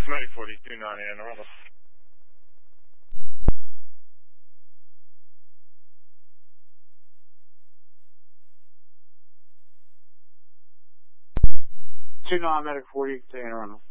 9042, 9 Anne Arundel. Signal on medic 40 to Anne Arundel.